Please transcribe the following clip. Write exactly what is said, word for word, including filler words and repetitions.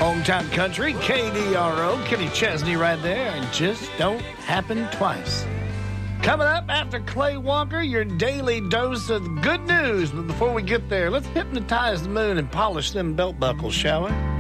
Hometown Country, K D R O, Kenny Chesney right there, and just don't happen twice. Coming up after Clay Walker, your daily dose of good news. But before we get there, let's hypnotize the moon and polish them belt buckles, shall we?